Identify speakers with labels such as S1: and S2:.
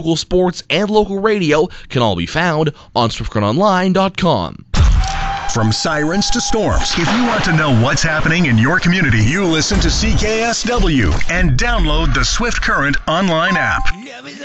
S1: local sports and local radio can all be found on SwiftCurrentOnline.com.
S2: From sirens to storms, if you want to know what's happening in your community, you listen to CKSW and download the Swift Current online app.